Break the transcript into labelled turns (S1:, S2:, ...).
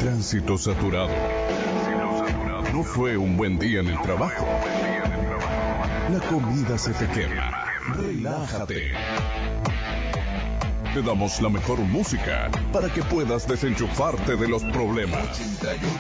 S1: Tránsito saturado. No fue un buen día en el trabajo. La comida se te quema. Relájate. Te damos la mejor música para que puedas desenchufarte de los problemas.